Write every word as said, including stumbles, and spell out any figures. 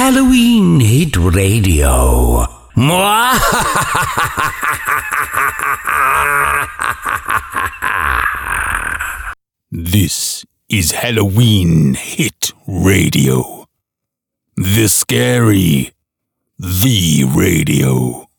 Halloween Hit Radio. This is Halloween Hit Radio. The scary, the radio.